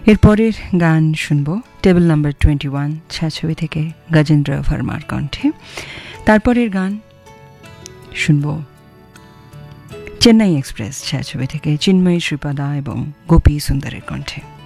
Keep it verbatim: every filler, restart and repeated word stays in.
এরপরের গান শুনবো টেবিল নাম্বার টোয়েন্টি ওয়ান ছায়াছবি থেকে গজেন্দ্র ভার্মার কণ্ঠে। তারপরের গান শুনবো চেন্নাই এক্সপ্রেস ছায়াছবি থেকে চিন্ময়ী শ্রীপাদা এবং গোপী সুন্দরের কণ্ঠে।